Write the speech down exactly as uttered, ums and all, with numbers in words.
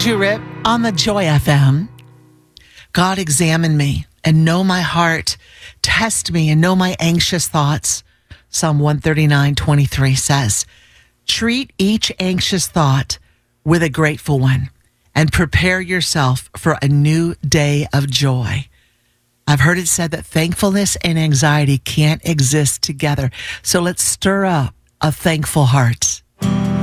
Angie Ripp on the Joy F M. God, examine me and know my heart. Test me and know my anxious thoughts. Psalm one thirty-nine twenty-three says, treat each anxious thought with a grateful one and prepare yourself for a new day of joy. I've heard it said that thankfulness and anxiety can't exist together. So let's stir up a thankful heart.